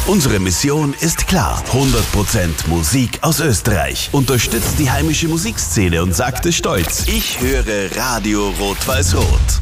Unsere Mission ist klar. 100% Musik aus Österreich. Unterstützt die heimische Musikszene und sagt es stolz: Ich höre Radio Rot-Weiß-Rot.